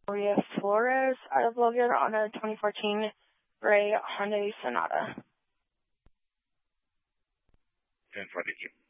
Maria Flores out of Logan on a 2014 gray Hyundai Sonata. 1042.